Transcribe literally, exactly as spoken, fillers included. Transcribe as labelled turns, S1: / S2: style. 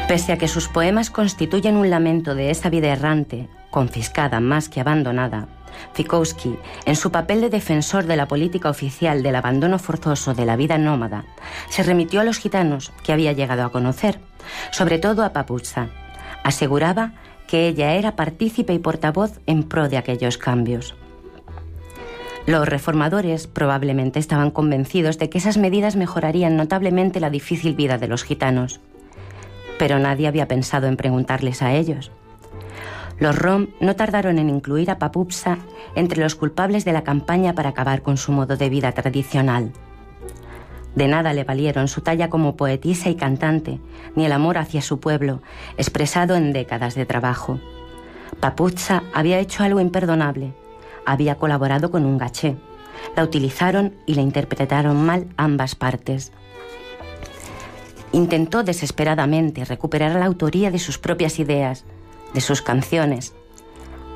S1: Pese a que sus poemas constituyen un lamento de esa vida errante, confiscada más que abandonada, Fikowski, en su papel de defensor de la política oficial del abandono forzoso de la vida nómada, se remitió a los gitanos que había llegado a conocer, sobre todo a Papuzza. Aseguraba que ella era partícipe y portavoz en pro de aquellos cambios. Los reformadores probablemente estaban convencidos de que esas medidas mejorarían notablemente la difícil vida de los gitanos, pero nadie había pensado en preguntarles a ellos. Los Rom no tardaron en incluir a Papuzza entre los culpables de la campaña para acabar con su modo de vida tradicional. De nada le valieron su talla como poetisa y cantante, ni el amor hacia su pueblo, expresado en décadas de trabajo. Papuzza había hecho algo imperdonable. Había colaborado con un gaché. La utilizaron y la interpretaron mal ambas partes. Intentó desesperadamente recuperar la autoría de sus propias ideas, de sus canciones,